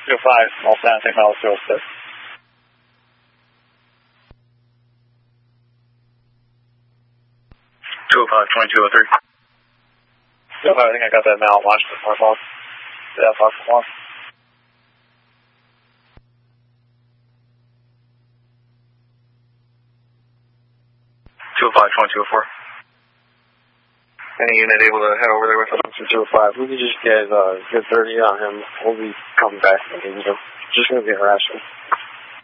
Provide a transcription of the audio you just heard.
205, all Santa Technology 206. 205, 2203. 205, I think I got that now. Watch before I fall. Yeah, Fox 1. 205, 2204. Any unit able to head over there with us? 205. We can just get 30 on him. We'll be coming back. Just going to be harassing.